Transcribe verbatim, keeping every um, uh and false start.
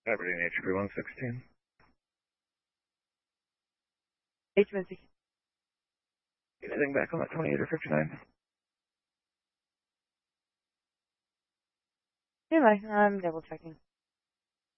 Aberdeen H P one sixteen. H one sixteen. Anything back on that twenty-eight or fifty-nine? Anyway, I'm double checking.